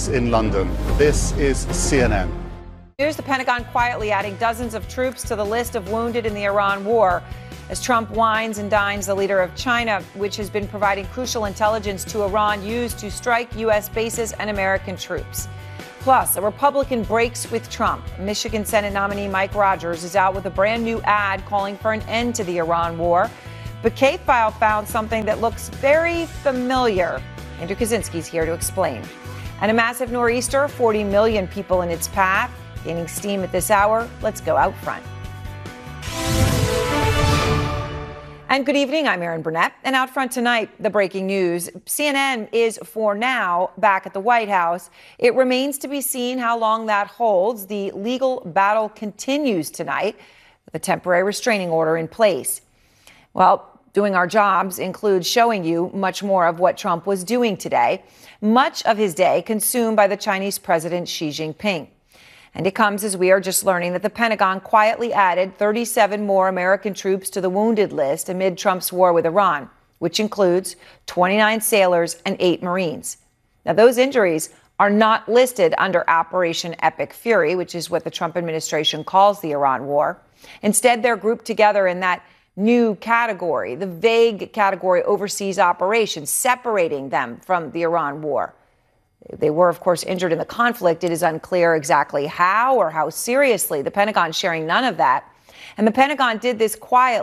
Reuters in London. This is CNN. Here's the Pentagon quietly adding dozens of troops to the list of wounded in the Iran war as Trump wines and dines the leader of China, which has been providing crucial intelligence to Iran used to strike U.S. bases and American troops. Plus, a Republican breaks with Trump. Michigan Senate nominee Mike Rogers is out with a brand new ad calling for an end to the Iran war. But K-File found something that looks very familiar. Andrew Kaczynski's here to explain. And a massive nor'easter, 40 million people in its path. Gaining steam at this hour. Let's go out front. And good evening, I'm Erin Burnett. And out front tonight, the breaking news. CNN is, for now, back at the White House. It remains to be seen how long that holds. The legal battle continues tonight with a temporary restraining order in place. Well, doing our jobs includes showing you much more of what Trump was doing today. Much of his day consumed by the Chinese President Xi Jinping. And it comes as we are just learning that the Pentagon quietly added 37 more American troops to the wounded list amid Trump's war with Iran, which includes 29 sailors and 8 Marines. Now, those injuries are not listed under Operation Epic Fury, which is what the Trump administration calls the Iran war. Instead, they're grouped together in that new category, the vague category overseas operations, separating them from the Iran war. They were, of course, injured in the conflict. It is unclear exactly how or how seriously. The Pentagon sharing none of that. And the Pentagon did this quietly.